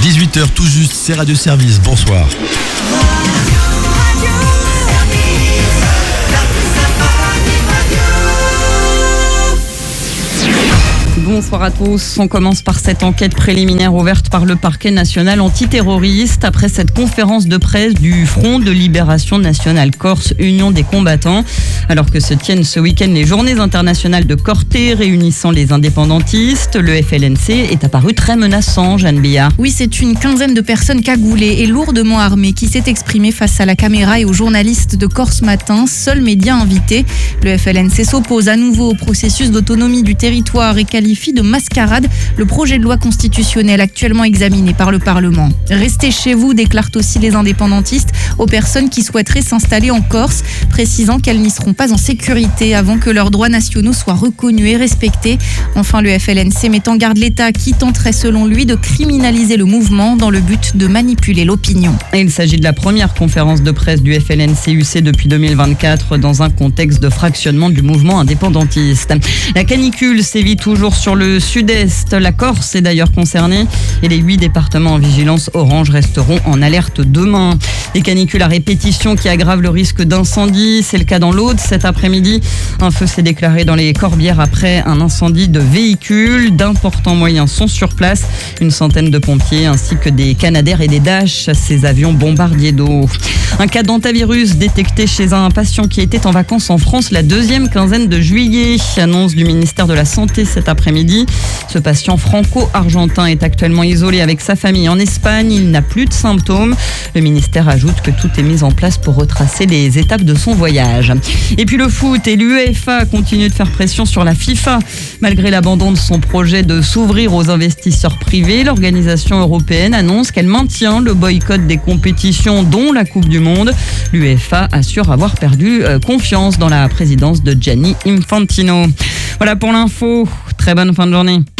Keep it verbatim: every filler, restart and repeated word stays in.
dix-huit heures tout juste, c'est Radio Service. Bonsoir. Bonsoir à tous. On commence par cette enquête préliminaire ouverte par le parquet national antiterroriste après cette conférence de presse du Front de Libération Nationale Corse, Union des combattants. Alors que se tiennent ce week-end les journées internationales de Corté réunissant les indépendantistes, le F L N C est apparu très menaçant, Jeanne Billard. Oui, c'est une quinzaine de personnes cagoulées et lourdement armées qui s'est exprimée face à la caméra et aux journalistes de Corse Matin, seul média invité. Le F L N C s'oppose à nouveau au processus d'autonomie du territoire et qualifie de mascarade le projet de loi constitutionnelle actuellement examiné par le Parlement. Restez chez vous, déclarent aussi les indépendantistes aux personnes qui souhaiteraient s'installer en Corse, précisant qu'elles n'y seront pas en sécurité avant que leurs droits nationaux soient reconnus et respectés. Enfin, le F L N C met en garde l'État qui tenterait selon lui de criminaliser le mouvement dans le but de manipuler l'opinion. Et il s'agit de la première conférence de presse du F L N C U C depuis deux mille vingt-quatre dans un contexte de fractionnement du mouvement indépendantiste. La canicule sévit toujours sur le sud-est. La Corse est d'ailleurs concernée et les huit départements en vigilance orange resteront en alerte demain. Des canicules à répétition qui aggravent le risque d'incendie. C'est le cas dans l'Aude cet après-midi. Un feu s'est déclaré dans les Corbières après un incendie de véhicules. D'importants moyens sont sur place. Une centaine de pompiers ainsi que des Canadair et des Dash, ces avions bombardiers d'eau. Un cas d'hantavirus détecté chez un patient qui était en vacances en France la deuxième quinzaine de juillet. Annonce du ministère de la Santé cet après-midi. Ce patient franco-argentin est actuellement isolé avec sa famille en Espagne. Il n'a plus de symptômes. Le ministère ajoute que tout est mis en place pour retracer les étapes de son voyage. Et puis le foot et l'UEFA continuent de faire pression sur la FIFA. Malgré l'abandon de son projet de s'ouvrir aux investisseurs privés, l'organisation européenne annonce qu'elle maintient le boycott des compétitions dont la Coupe du Monde. L'UEFA assure avoir perdu euh, confiance dans la présidence de Gianni Infantino. Voilà pour l'info. Très bonne fin de journée.